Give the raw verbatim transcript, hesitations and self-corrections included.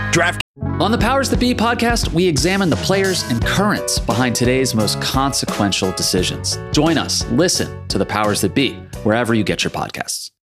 Draft. On the Powers That Be podcast, we examine the players and currents behind today's most consequential decisions. Join us. Listen to the Powers That Be wherever you get your podcasts.